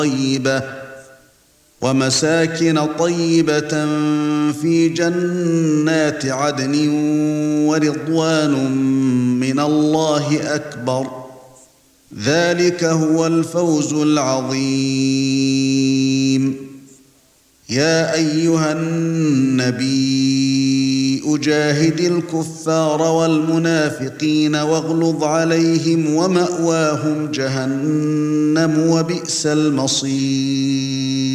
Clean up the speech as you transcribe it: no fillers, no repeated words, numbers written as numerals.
طيبة ومساكن طيبة في جنات عدن ورضوان من الله أكبر ذلك هو الفوز العظيم. يا أيها النبي جاهد الكفار والمنافقين واغلظ عليهم ومأواهم جهنم وبئس المصير.